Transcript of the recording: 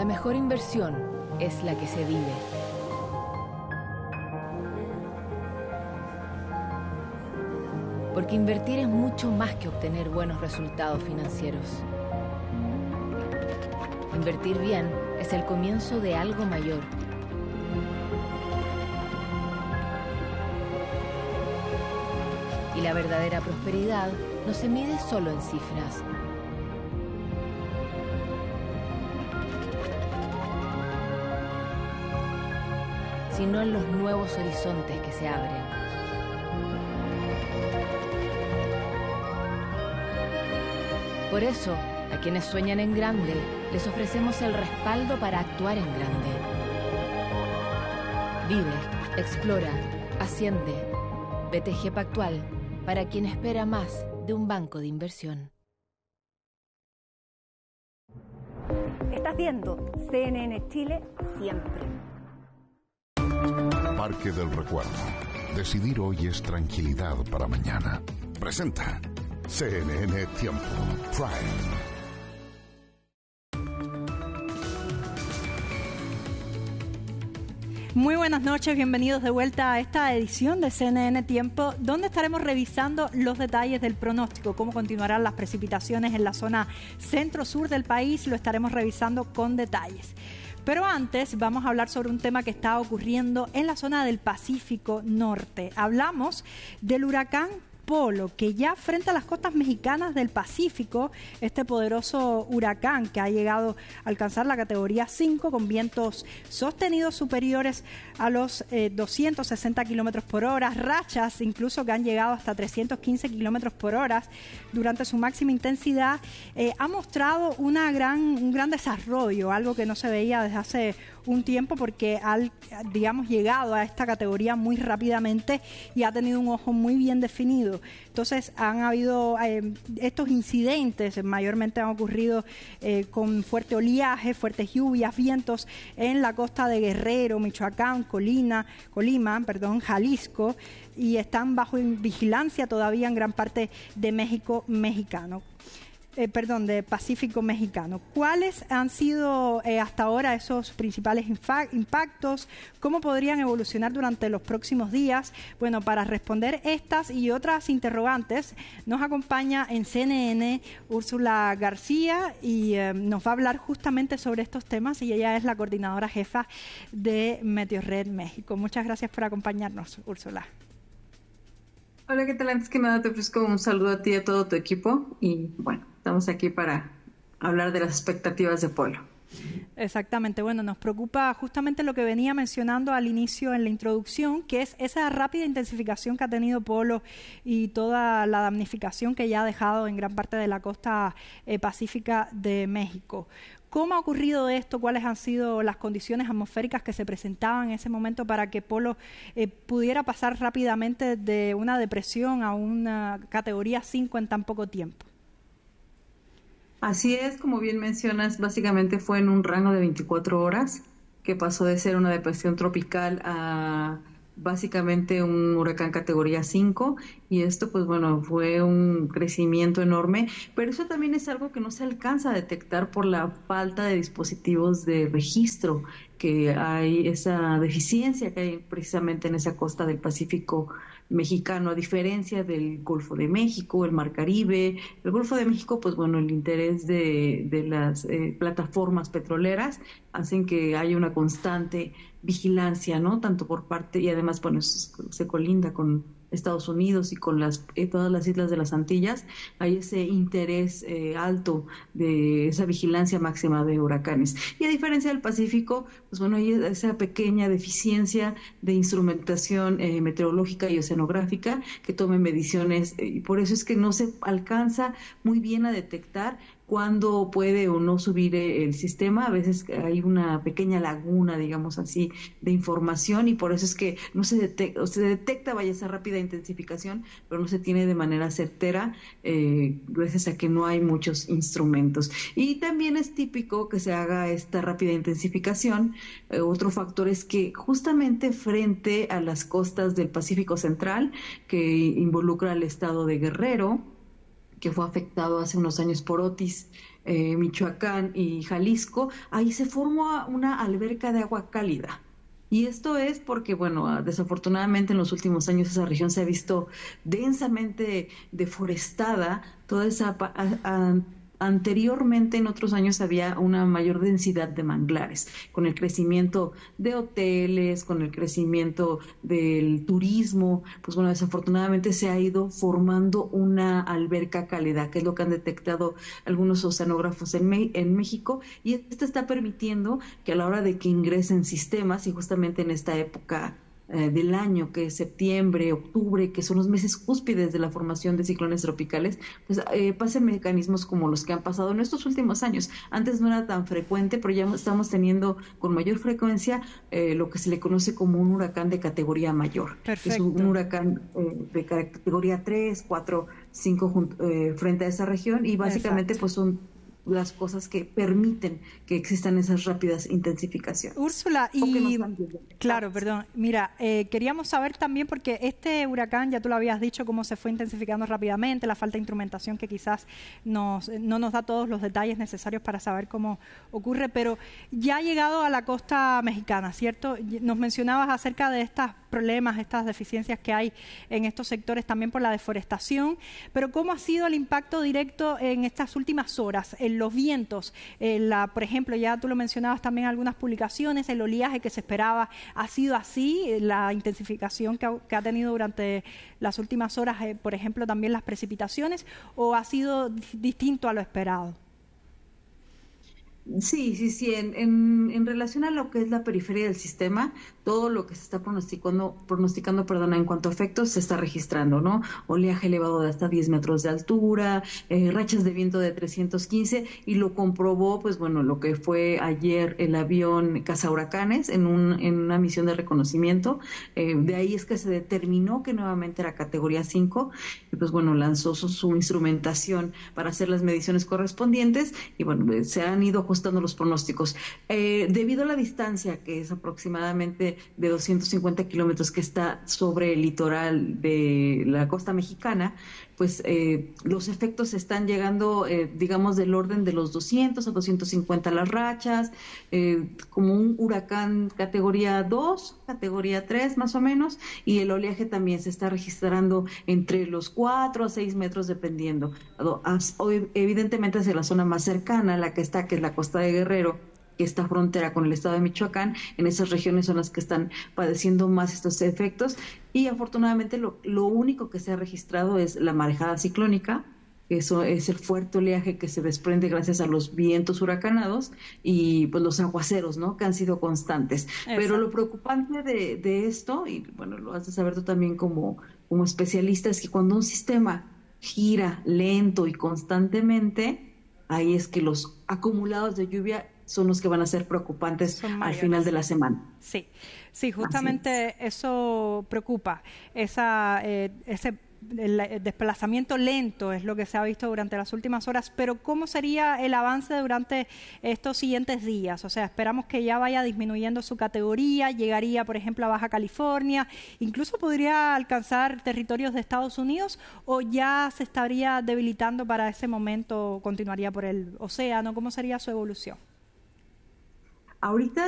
La mejor inversión es la que se vive. Porque invertir es mucho más que obtener buenos resultados financieros. Invertir bien es el comienzo de algo mayor. Y la verdadera prosperidad no se mide solo en cifras. Sino en los nuevos horizontes que se abren. Por eso, a quienes sueñan en grande, les ofrecemos el respaldo para actuar en grande. Vive, explora, asciende. BTG Pactual, para quien espera más de un banco de inversión. Estás viendo CNN Chile siempre. Parque del Recuerdo. Decidir hoy es tranquilidad para mañana. Presenta CNN Tiempo Prime. Muy buenas noches, bienvenidos de vuelta a esta edición de CNN Tiempo, donde estaremos revisando los detalles del pronóstico, cómo continuarán las precipitaciones en la zona centro-sur del país, lo estaremos revisando con detalles. Pero antes vamos a hablar sobre un tema que está ocurriendo en la zona del Pacífico Norte. Hablamos del huracán Polo, que ya frente a las costas mexicanas del Pacífico, este poderoso huracán que ha llegado a alcanzar la categoría 5 con vientos sostenidos superiores a los 260 kilómetros por hora, rachas incluso que han llegado hasta 315 kilómetros por hora durante su máxima intensidad, ha mostrado un gran desarrollo, algo que no se veía desde hace un tiempo porque ha, llegado a esta categoría muy rápidamente y ha tenido un ojo muy bien definido. Entonces han habido estos incidentes, mayormente han ocurrido con fuerte oleaje, fuertes lluvias, vientos en la costa de Guerrero, Michoacán, Colima, Jalisco, y están bajo vigilancia todavía en gran parte de de Pacífico mexicano. ¿Cuáles han sido hasta ahora esos principales impactos? ¿Cómo podrían evolucionar durante los próximos días? Bueno, para responder estas y otras interrogantes, nos acompaña en CNN Úrsula García y nos va a hablar justamente sobre estos temas, y ella es la coordinadora jefa de Meteorred México. Muchas gracias por acompañarnos, Úrsula. Hola, ¿qué tal? Antes que nada te ofrezco un saludo a ti y a todo tu equipo y bueno, estamos aquí para hablar de las expectativas de Polo. Exactamente, bueno, nos preocupa justamente lo que venía mencionando al inicio en la introducción, que es esa rápida intensificación que ha tenido Polo y toda la damnificación que ya ha dejado en gran parte de la costa pacífica de México. ¿Cómo ha ocurrido esto? ¿Cuáles han sido las condiciones atmosféricas que se presentaban en ese momento para que Polo pudiera pasar rápidamente de una depresión a una categoría 5 en tan poco tiempo? Así es, como bien mencionas, básicamente fue en un rango de 24 horas que pasó de ser una depresión tropical a básicamente un huracán categoría 5, y esto pues bueno, fue un crecimiento enorme, pero eso también es algo que no se alcanza a detectar por la falta de dispositivos de registro, que hay esa deficiencia que hay precisamente en esa costa del Pacífico mexicano, a diferencia del Golfo de México, el Mar Caribe. El Golfo de México, pues bueno, el interés de las plataformas petroleras hacen que haya una constante vigilancia, ¿no? Tanto por parte, y además, bueno, se colinda con Estados Unidos y con todas las islas de las Antillas, hay ese interés alto de esa vigilancia máxima de huracanes. Y a diferencia del Pacífico, pues bueno, hay esa pequeña deficiencia de instrumentación meteorológica y oceanográfica que tome mediciones, y por eso es que no se alcanza muy bien a detectar cuándo puede o no subir el sistema. A veces hay una pequeña laguna, digamos así, de información, y por eso es que no se detecta, o se detecta, vaya, esa rápida intensificación, pero no se tiene de manera certera, gracias a que no hay muchos instrumentos. Y también es típico que se haga esta rápida intensificación. Otro factor es que justamente frente a las costas del Pacífico Central, que involucra al estado de Guerrero, que fue afectado hace unos años por Otis, Michoacán y Jalisco, ahí se formó una alberca de agua cálida. Y esto es porque, bueno, desafortunadamente en los últimos años esa región se ha visto densamente deforestada. Toda esa anteriormente en otros años había una mayor densidad de manglares, con el crecimiento de hoteles, con el crecimiento del turismo, pues bueno, desafortunadamente se ha ido formando una alberca cálida, que es lo que han detectado algunos oceanógrafos en México, y esto está permitiendo que a la hora de que ingresen sistemas, y justamente en esta época del año, que es septiembre, octubre, que son los meses cúspides de la formación de ciclones tropicales, pues pasen mecanismos como los que han pasado en estos últimos años. Antes no era tan frecuente, pero ya estamos teniendo con mayor frecuencia lo que se le conoce como un huracán de categoría mayor. Perfecto. Es un huracán de categoría 3, 4, 5 frente a esa región, y básicamente pues son las cosas que permiten que existan esas rápidas intensificaciones. Úrsula, y claro, perdón, mira, queríamos saber también, porque este huracán, ya tú lo habías dicho, cómo se fue intensificando rápidamente, la falta de instrumentación que quizás no nos da todos los detalles necesarios para saber cómo ocurre, pero ya ha llegado a la costa mexicana, ¿cierto? Nos mencionabas acerca de estos problemas, estas deficiencias que hay en estos sectores también por la deforestación, pero ¿cómo ha sido el impacto directo en estas últimas horas? Los vientos, por ejemplo, ya tú lo mencionabas también en algunas publicaciones, el oleaje que se esperaba, ¿ha sido así? La intensificación que ha tenido durante las últimas horas, por ejemplo, también las precipitaciones, ¿o ha sido distinto a lo esperado? Sí. En relación a lo que es la periferia del sistema, todo lo que se está pronosticando, en cuanto a efectos, se está registrando, ¿no? Oleaje elevado de hasta 10 metros de altura, rachas de viento de 315, y lo comprobó, pues bueno, lo que fue ayer el avión cazahuracanes en una misión de reconocimiento. De ahí es que se determinó que nuevamente era categoría 5, y pues bueno, lanzó su instrumentación para hacer las mediciones correspondientes, y bueno, se han ido ajustando los pronósticos. Debido a la distancia, que es aproximadamente de 250 kilómetros, que está sobre el litoral de la costa mexicana, pues los efectos están llegando, digamos, del orden de los 200 a 250 las rachas, como un huracán categoría 2, categoría 3 más o menos, y el oleaje también se está registrando entre los 4 a 6 metros dependiendo. Evidentemente hacia la zona más cercana, la que está, que es la costa de Guerrero, que está frontera con el estado de Michoacán, en esas regiones son las que están padeciendo más estos efectos, y afortunadamente lo único que se ha registrado es la marejada ciclónica. Eso es el fuerte oleaje que se desprende gracias a los vientos huracanados y pues los aguaceros, ¿no?, que han sido constantes. Exacto. Pero lo preocupante de esto, y bueno, lo has de saber tú también como especialista, es que cuando un sistema gira lento y constantemente, ahí es que los acumulados de lluvia son los que van a ser preocupantes al final de la semana. Sí, justamente eso preocupa, ese el desplazamiento lento es lo que se ha visto durante las últimas horas, pero ¿cómo sería el avance durante estos siguientes días? O sea, esperamos que ya vaya disminuyendo su categoría, llegaría, por ejemplo, a Baja California, incluso podría alcanzar territorios de Estados Unidos, o ya se estaría debilitando para ese momento, continuaría por el océano. ¿Cómo sería su evolución? Ahorita